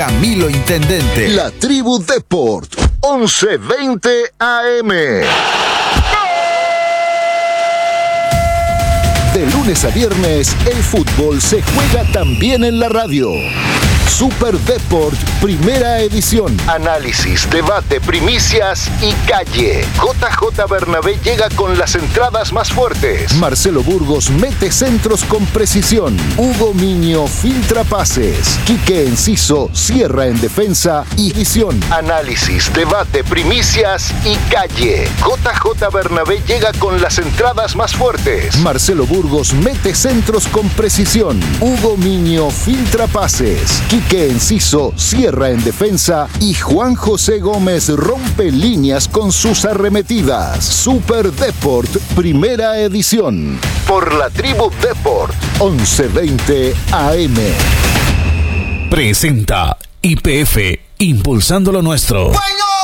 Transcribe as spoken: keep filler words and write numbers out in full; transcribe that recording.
Camilo Intendente. La Tribu Deport, once veinte A M. De lunes a viernes, el fútbol se juega también en la radio. Super Deport, primera edición. Análisis, debate, primicias y calle. J J Bernabé llega con las entradas más fuertes. Marcelo Burgos mete centros con precisión. Hugo Miño filtra pases. Quique Enciso cierra en defensa y edición. Análisis, debate, primicias y calle. J J Bernabé llega con las entradas más fuertes. Marcelo Burgos mete centros con precisión. Hugo Miño filtra pases. Quique Enciso cierra en defensa y Juan José Gómez rompe líneas con sus arremetidas. Super Deport, primera edición. Por la Tribu Deport, once veinte A M. Presenta I P F, impulsando lo nuestro. ¡Bueno!